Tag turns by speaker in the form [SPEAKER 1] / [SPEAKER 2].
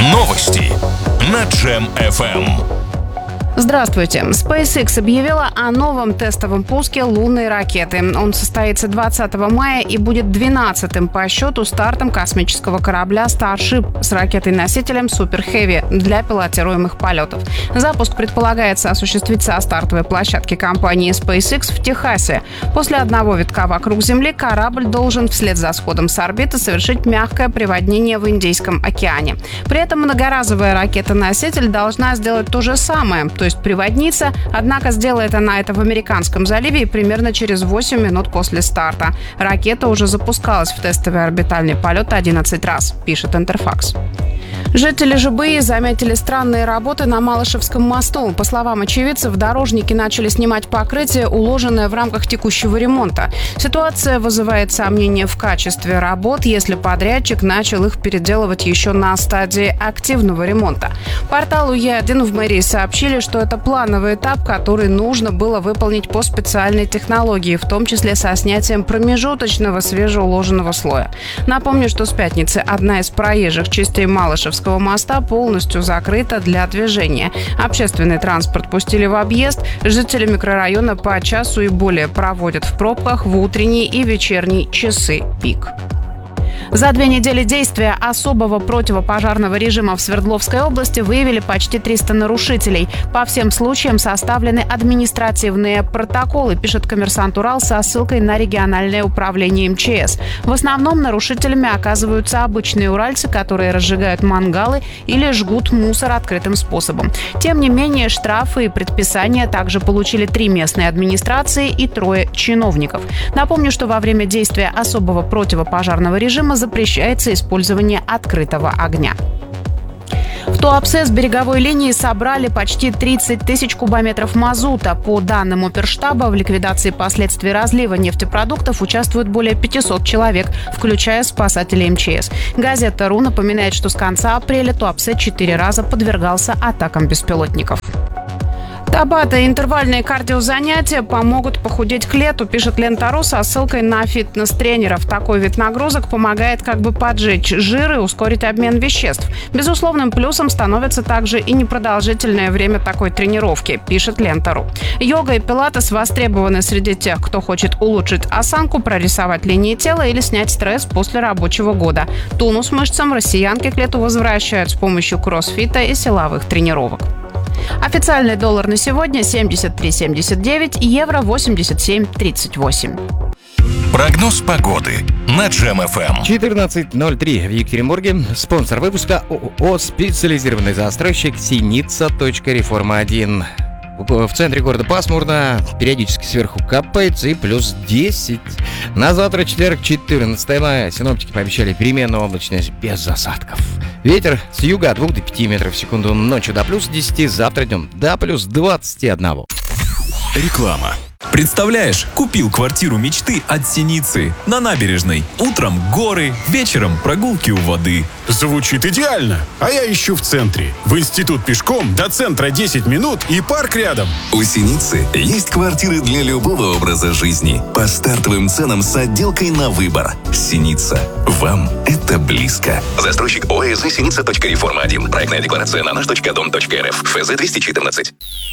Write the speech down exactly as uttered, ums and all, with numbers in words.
[SPEAKER 1] Новости на Джем эф эм.
[SPEAKER 2] Здравствуйте. SpaceX объявила о новом тестовом пуске лунной ракеты. Он состоится двадцатого мая и будет двенадцатым по счету стартом космического корабля Starship с ракетой-носителем Super Heavy для пилотируемых полетов. Запуск предполагается осуществить со стартовой площадки компании SpaceX в Техасе. После одного витка вокруг Земли корабль должен вслед за сходом с орбиты совершить мягкое приводнение в Индийском океане. При этом многоразовая ракета-носитель должна сделать то же самое, то есть приводниться, однако сделает она это в Американском заливе примерно через восемь минут после старта. Ракета уже запускалась в тестовый орбитальный полет одиннадцать раз, пишет Интерфакс. Жители Жибыи заметили странные работы на Малышевском мосту. По словам очевидцев, дорожники начали снимать покрытие, уложенное в рамках текущего ремонта. Ситуация вызывает сомнения в качестве работ, если подрядчик начал их переделывать еще на стадии активного ремонта. Порталу Е один в мэрии сообщили, что это плановый этап, который нужно было выполнить по специальной технологии, в том числе со снятием промежуточного свежеуложенного слоя. Напомню, что с пятницы одна из проезжих частей Малышевского моста полностью закрыта для движения. Общественный транспорт пустили в объезд. Жители микрорайона по часу и более проводят в пробках в утренние и вечерние часы пик. За две недели действия особого противопожарного режима в Свердловской области выявили почти триста нарушителей. По всем случаям составлены административные протоколы, пишет «Коммерсант Урал» со ссылкой на региональное управление эм че эс. В основном нарушителями оказываются обычные уральцы, которые разжигают мангалы или жгут мусор открытым способом. Тем не менее, штрафы и предписания также получили три местные администрации и трое чиновников. Напомню, что во время действия особого противопожарного режима запрещается использование открытого огня. В Туапсе с береговой линии собрали почти тридцать тысяч кубометров мазута. По данным оперштаба, в ликвидации последствий разлива нефтепродуктов участвуют более пятисот человек, включая спасателей эм че эс. Газета РУ напоминает, что с конца апреля Туапсе четыре раза подвергался атакам беспилотников. Табата и интервальные кардиозанятия помогут похудеть к лету, пишет Лента.ру со ссылкой на фитнес-тренеров. Такой вид нагрузок помогает как бы поджечь жир и ускорить обмен веществ. Безусловным плюсом становится также и непродолжительное время такой тренировки, пишет Лента.ру. Йога и пилатес востребованы среди тех, кто хочет улучшить осанку, прорисовать линии тела или снять стресс после рабочего года. Тонус мышцам россиянки к лету возвращают с помощью кроссфита и силовых тренировок. Официальный доллар на сегодня семьдесят три семьдесят девять, евро восемьдесят семь тридцать восемь.
[SPEAKER 1] Прогноз погоды на Джем эф эм.
[SPEAKER 3] четырнадцать ноль три в Екатеринбурге. Спонсор выпуска ООО «Специализированный застройщик Синица. Реформа один». В центре города пасмурно, периодически сверху капает и плюс десять. На завтра, четверг, четырнадцатого мая, синоптики пообещали переменную облачность без осадков. Ветер с юга от двух до пяти метров в секунду, ночью до плюс десяти, завтра днем до плюс двадцати одного.
[SPEAKER 4] Реклама. Представляешь, купил квартиру мечты от Синицы на набережной. Утром горы, вечером прогулки у воды.
[SPEAKER 5] Звучит идеально. А я ищу в центре. В институт пешком, до центра десять минут и парк рядом.
[SPEAKER 6] У Синицы есть квартиры для любого образа жизни. По стартовым ценам с отделкой на выбор. Синица. Вам это близко. Застройщик ОСЗ Синица. Реформа один. Проектная декларация на наш точка дом точка эр эф. эф зэ двести четырнадцать.